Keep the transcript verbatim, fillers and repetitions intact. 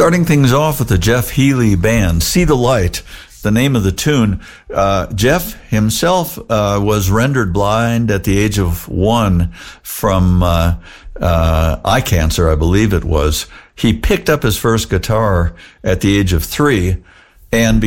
Starting things off with the Jeff Healey Band, See the Light, the name of the tune. Uh, Jeff himself uh, was rendered blind at the age of one from uh, uh, eye cancer, I believe it was. He picked up his first guitar at the age of three, and